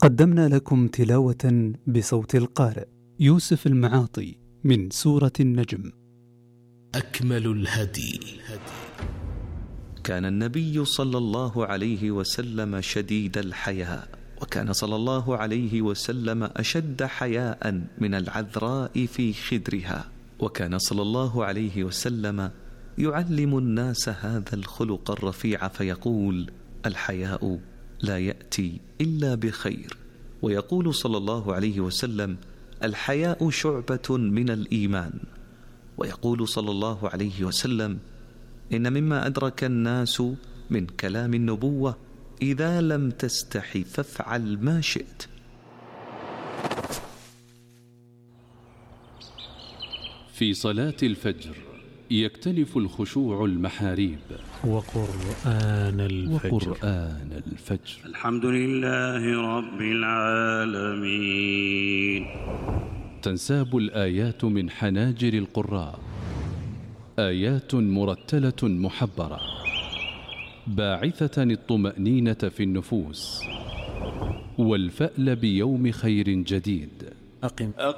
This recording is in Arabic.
قدمنا لكم تلاوة بصوت القارئ يوسف المعاطي من سورة النجم. أكمل الهدي. كان النبي صلى الله عليه وسلم شديد الحياء، وكان صلى الله عليه وسلم أشد حياء من العذراء في خدرها، وكان صلى الله عليه وسلم يعلم الناس هذا الخلق الرفيع فيقول: الحياء لا يأتي إلا بخير. ويقول صلى الله عليه وسلم: الحياء شعبة من الإيمان. ويقول صلى الله عليه وسلم: إن مما أدرك الناس من كلام النبوة: إذا لم تستحي فافعل ما شئت. في صلاة الفجر يكتنف الخشوع المحاريب. وقرآن الفجر. الحمد لله رب العالمين. تنساب الآيات من حناجر القراء، آيات مرتلة محبرة باعثة الطمأنينة في النفوس والفأل بيوم خير جديد. أقم